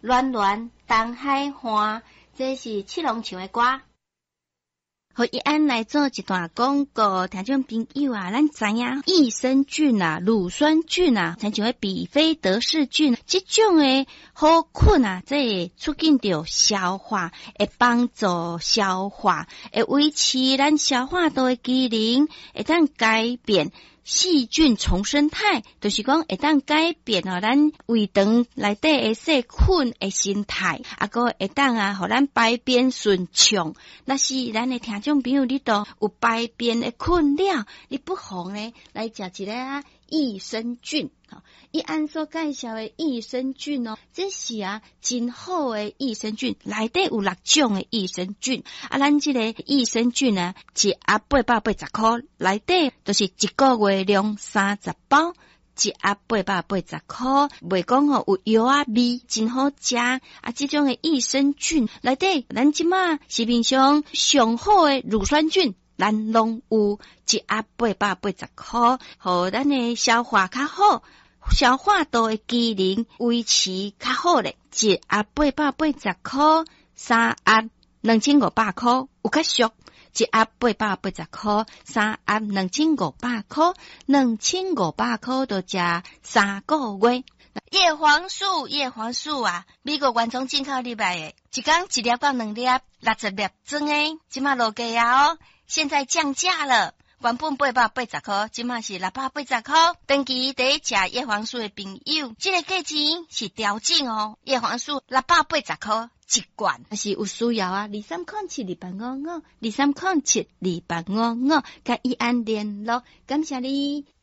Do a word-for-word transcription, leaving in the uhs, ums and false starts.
暖暖东海岸，这是七龙唱的歌。 互伊安来做一段广告，听众朋友啊，咱知影益生菌啊、乳酸菌啊，亲像迄比菲德氏菌，即种诶好菌啊，这会促进着消化，会帮助消化，会维持咱消化道诶机能，会当改变细菌重生态，就是讲会当改变哦，咱胃肠内底诶细菌诶生态，啊个会当啊，互咱排便顺畅。若是咱诶听众朋友，你都有排便诶困扰，你不妨呢来食一个啊益生菌。伊按所介绍诶益生菌哦，这是啊真好诶益生菌，内底有六种诶益生菌。啊，咱即个益生菌啊，一盒八百八十块，内底就是一个月量三十包，一盒八百八十块，袂讲吼有药啊味，真好食。啊，即种诶益生菌内底，咱即马市面上上好诶乳酸菌。咱拢有一盒八百八十块，互咱诶消化较好，消化道诶机能维持较好咧。一盒八百八十块，三盒两千五百块，有较俗。一盒八百八十块，三盒两千五百块，两千五百块就食三个月。 叶黄素，叶黄素啊，美国原装进口入来诶，一工一粒到两粒，六十粒装诶，即马落价啊哦。现在降价了，原本八百八十块，今嘛是六百八十块。长期在食叶黄素的朋友，这个价钱是调整哦。叶黄素六百八十块一罐， 还是有需要啊？二三空七二八五五，二三空七二八五五，甲伊安联络，感谢你。